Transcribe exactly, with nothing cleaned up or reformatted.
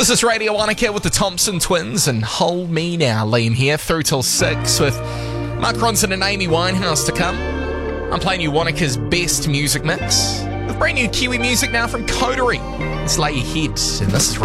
This is Radio Wanaka with the Thompson Twins and Hold Me Now. Liam here through till six with Mark Ronson and Amy Winehouse to come. I'm playing you Wanaka's best music mix with brand new Kiwi music now from Coterie. Let's lay your heads, and this is